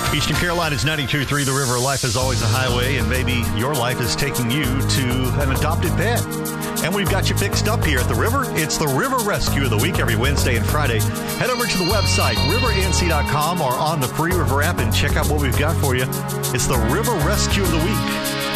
Eastern Carolina's 92.3 The River. Life is always a highway, and maybe your life is taking you to an adopted pet. And we've got you fixed up here at The River. It's the River Rescue of the Week every Wednesday and Friday. Head over to the website, rivernc.com, or on the free River app and check out what we've got for you. It's the River Rescue of the Week.